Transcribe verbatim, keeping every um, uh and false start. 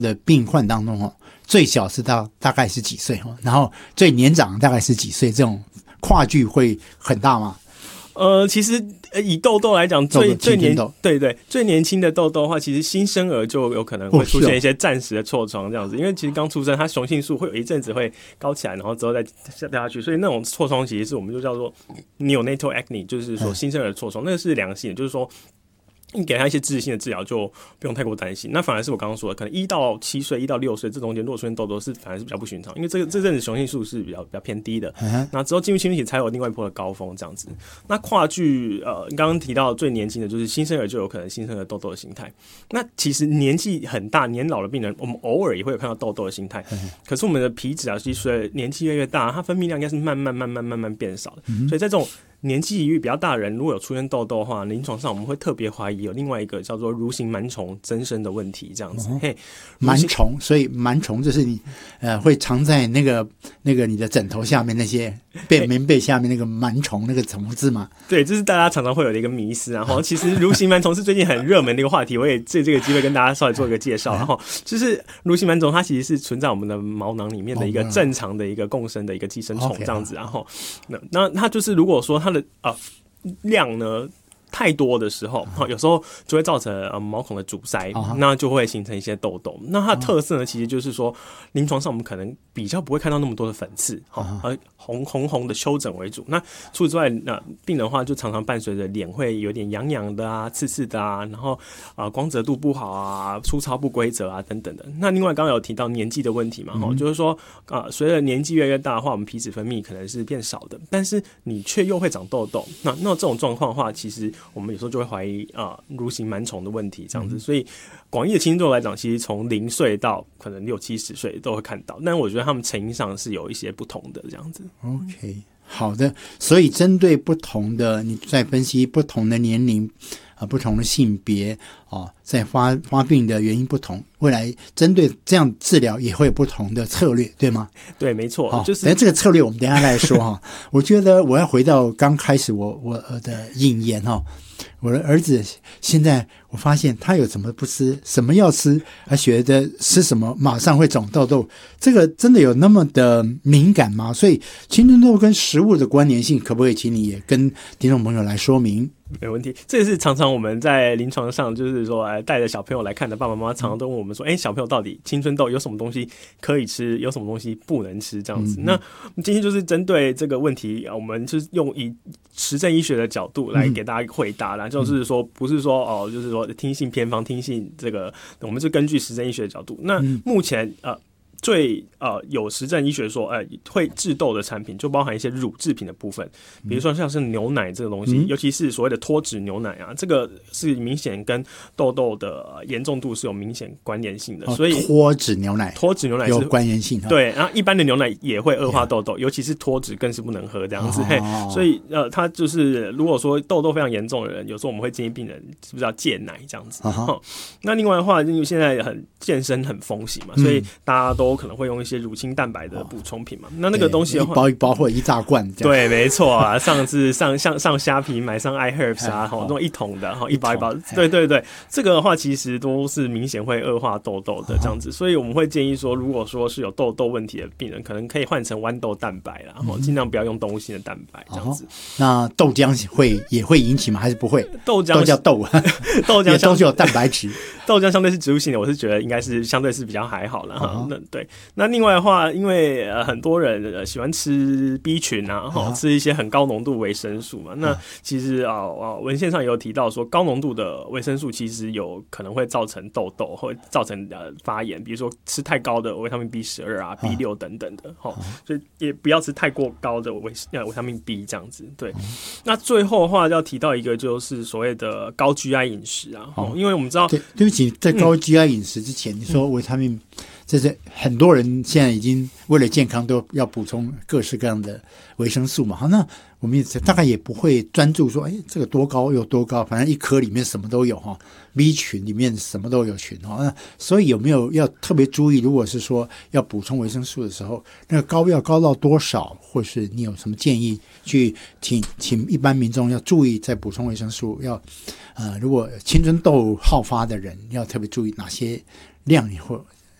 的病患当中哦，最小是到大概是几岁哦，然后最年长大概是几岁，这种跨距会很大吗？ 呃，其实以痘痘来讲，最最年对对最年轻的痘痘的话，其实新生儿就有可能会出现一些暂时的痤疮这样子，因为其实刚出生，它雄性素会有一阵子会高起来，然后之后再掉下去，所以那种痤疮其实是我们就叫做 neonatal acne， 就是说新生儿的痤疮，那个是良性的，就是说。你给他一些治性的治疗就不用太过担心，那反而是我刚刚说的，可能一到七岁、一到六岁这中间，如果出现痘痘是反而是比较不寻常，因为这个这阵子雄性素是比较比较偏低的，那之后进入青春期才有另外一波的高峰这样子。那跨距呃，你刚刚提到最年轻的就是新生儿就有可能新生儿痘痘的形态。那其实年纪很大、年老的病人，我们偶尔也会有看到痘痘的形态，可是我们的皮脂啊，其实随着年纪越来越大，它分泌量应该是慢慢慢慢慢慢变少的，所以在这种年纪比较大的人，如果有出现痘痘的话，临床上我们会特别怀疑有另外一个叫做蠕形螨虫增生的问题，这样子。哦、嘿， 螨虫，所以螨虫就是你呃会藏在那个那个你的枕头下面那些被棉被下面那个螨虫那个虫子嘛？ 对，这是大家常常会有的一个迷思。然后其实蠕形螨虫是最近很热门的一个话题，我也借这个机会跟大家稍微做一个介绍。然后就是蠕形螨虫，它其实是存在我们的毛囊里面的一个正常的一个共生的一个寄生虫这样子。然后那那它就是如果说它的啊。量呢太多的时候，有时候就会造成呃毛孔的阻塞，那就会形成一些痘痘。那它的特色呢，其实就是说，临床上我们可能比较不会看到那么多的粉刺，而红红红的丘疹为主。那除此之外，那病人的话就常常伴随着脸会有点痒痒的啊、刺刺的啊，然后啊、呃、光泽度不好啊、粗糙不规则啊等等的。那另外刚刚有提到年纪的问题嘛，嗯、就是说啊、呃，随着年纪越来越大的话，我们皮脂分泌可能是变少的，但是你却又会长痘痘。那那这种状况的话，其实我们有时候就会怀疑啊，蠕形螨虫的问题这样子，所以广义的青春痘来讲，其实从零岁到可能六七十岁都会看到，但我觉得他们成因上是有一些不同的这样子。 OK， 好的，所以针对不同的，你在分析不同的年龄啊、呃，不同的性别啊、呃，在发发病的原因不同，未来针对这样治疗也会有不同的策略，对吗？ 对，没错， 哦、 就是等这个策略我们等一下来说哈。我觉得我要回到刚开始我我的引言哈。我的儿子现在我发现他有什么不吃，什么要吃，还觉得吃什么马上会长痘痘，这个真的有那么的敏感吗？所以青春痘跟食物的关联性，可不可以请你也跟听众朋友来说明？ 没问题，这也是常常我们在临床上，就是说，哎，带着小朋友来看的爸爸妈妈，常常都问我们说，哎，小朋友到底青春痘有什么东西可以吃，有什么东西不能吃，这样子。嗯、那今天就是针对这个问题，我们就是用以实证医学的角度来给大家回答啦，嗯、就是说，不是说哦，就是说听信偏方，听信这个，我们是根据实证医学的角度。那目前呃。最呃有实证医学说，呃会致痘的产品就包含一些乳制品的部分，比如说像是牛奶这个东西，嗯、尤其是所谓的脱脂牛奶啊，这个是明显跟痘痘的严重度是有明显关联性的。 哦、 所以脱脂牛奶， 脱脂牛奶是有关联性。 对，然后一般的牛奶也会恶化痘痘，尤其是脱脂更是不能喝这样子。哦、所以呃，它就是如果说痘痘非常严重的人，有时候我们会建议病人是不是要戒奶这样子。哦、那另外的话，因为现在很健身很风行嘛，所以大家都可能会用一些乳清蛋白的补充品嘛，那那个东西的话， 一包一包或者一大罐这样。 对，没错啊。上次上上上虾皮买上 iHerbs 啊，哈、哦，那种一桶的，哈，一包一包，对对对，这个的话其实都是明显会恶化痘痘的这样子，所以我们会建议说，如果说是有痘痘问题的病人，可能可以换成豌豆蛋白啦，然后尽量不要用动物性的蛋白这样子。哦、 那豆浆会也会引起吗？还是不会？ 豆浆豆叫豆， 豆浆都是有蛋白质。 豆浆相对是植物性的，我是觉得应该是相对是比较还好了哈。哦、那对，那另外的话，因为、呃、很多人、呃、喜欢吃 B 群啊，哦、吃一些很高浓度维生素嘛。那其实啊、呃、文献上也有提到说，高浓度的维生素其实有可能会造成痘痘，会造成呃发炎，比如说吃太高的维他命 B 十二 啊、B 六 等等的，哦、所以也不要吃太过高的维维他命 B 这样子。对，那最后的话要提到一个就是所谓的高 G I 饮食啊，哦、因为我们知道， 对，对不起，在高 G I 饮食之前，嗯、你说维他命。这是很多人现在已经为了健康都要补充各式各样的维生素嘛。好，那我们大概也不会专注说，哎，这个多高有多高，反正一颗里面什么都有哈 ，B 群里面什么都有群哈。那所以有没有要特别注意？如果是说要补充维生素的时候，那个高要高到多少，或是你有什么建议去请请一般民众要注意在补充维生素要呃，如果青春痘好发的人要特别注意哪些量或